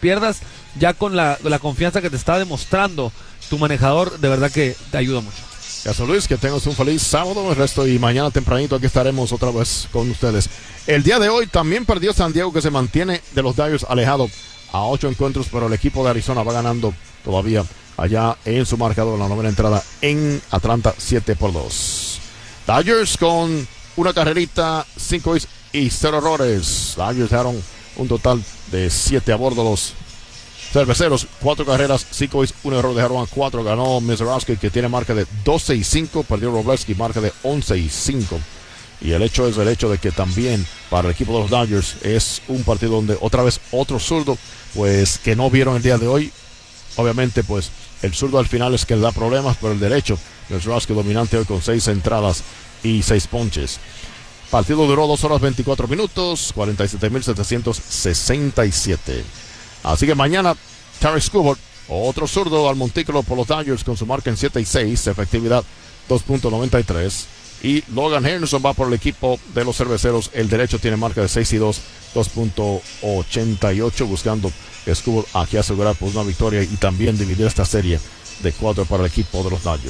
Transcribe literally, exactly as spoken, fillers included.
pierdas, ya con la, la confianza que te está demostrando tu manejador, de verdad que te ayuda mucho. Gracias, Luis, que tengas un feliz sábado, el resto, y mañana tempranito aquí estaremos otra vez con ustedes. El día de hoy también perdió San Diego, que se mantiene de los Dodgers alejado a ocho encuentros, pero el equipo de Arizona va ganando todavía allá en su marcador, la novena entrada en Atlanta, siete por dos. Dodgers con una carrerita, cinco y cero errores. Dodgers dejaron un total de siete a bordo. Los Cerveceros, cuatro carreras, cinco hits, un error, dejaron a cuatro. Ganó Mizorowski, que tiene marca de doce y cinco. Perdió Roblewski, marca de once y cinco. Y el hecho es el hecho de que también para el equipo de los Dodgers es un partido donde otra vez otro zurdo, pues que no vieron el día de hoy. Obviamente, pues el zurdo al final es que le da problemas, pero el derecho, Mizorowski dominante hoy con seis entradas y seis ponches. Partido duró dos horas veinticuatro minutos, cuarenta y siete mil setecientos sesenta y siete. Así que mañana, Terry Schubert, otro zurdo al montículo por los Dodgers con su marca en siete y seis, efectividad dos punto noventa y tres. Y Logan Henderson va por el equipo de los Cerveceros. El derecho tiene marca de seis y dos, dos punto ochenta y ocho, buscando que Schubert aquí asegurar por una victoria y también dividir esta serie de cuatro para el equipo de los Dodgers.